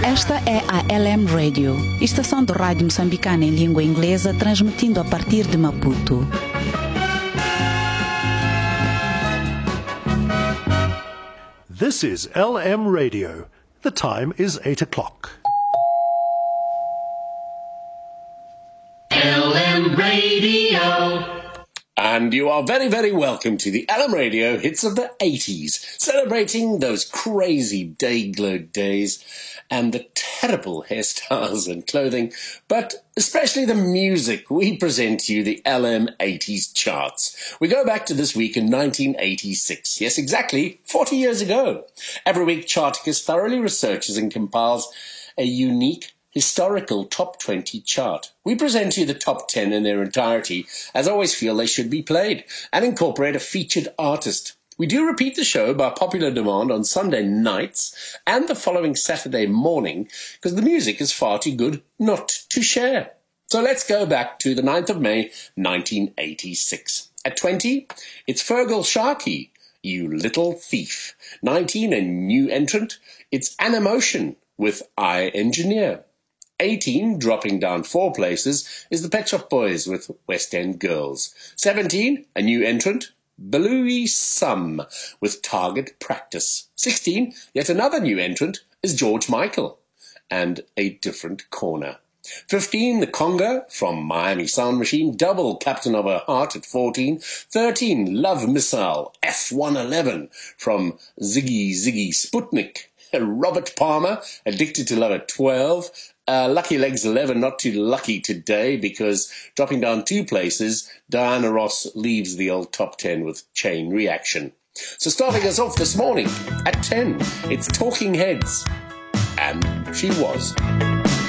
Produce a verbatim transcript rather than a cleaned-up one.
Esta é a L M Radio, estação de rádio moçambicana em língua inglesa, transmitindo a partir de Maputo. This is L M Radio. The time is eight o'clock. L M Radio. And you are very, very welcome to the L M Radio Hits of the eighties, celebrating those crazy day-glow days and the terrible hairstyles and clothing, but especially the music. We present to you the L M eighties charts. We go back to this week in nineteen eighty-six. Yes, exactly forty years ago. Every week, Charticus thoroughly researches and compiles a unique historical top twenty chart. We present to you the top ten in their entirety, as I always feel they should be played, and incorporate a featured artist. We do repeat the show by popular demand on Sunday nights and the following Saturday morning, because the music is far too good not to share. So let's go back to the ninth of May, nineteen eighty-six. At twenty, it's Fergal Sharkey, You Little Thief. nineteen, a new entrant, it's Animotion with I Engineer. eighteen, dropping down four places, is the Pet Shop Boys with West End Girls. seventeen, a new entrant, Balooey Sum with Target Practice. sixteen, yet another new entrant, is George Michael and A Different Corner. fifteen, the Conga from Miami Sound Machine, Double Captain of Her Heart at fourteen. thirteen, Love Missile F one eleven from Ziggy Ziggy Sputnik. Robert Palmer, Addicted to Love at twelve. Uh, Lucky Legs eleven, not too lucky today because dropping down two places, Diana Ross leaves the old top ten with Chain Reaction. So starting us off this morning at ten, it's Talking Heads. And she was.